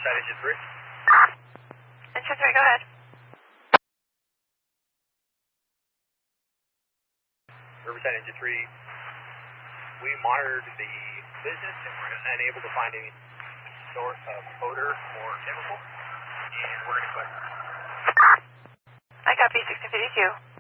Riverside Engine 3. Engine 3, go ahead. Riverside Engine 3, we monitored the business and we're unable to find any source of odor or chemical, and we're going to collect. I copy 1652.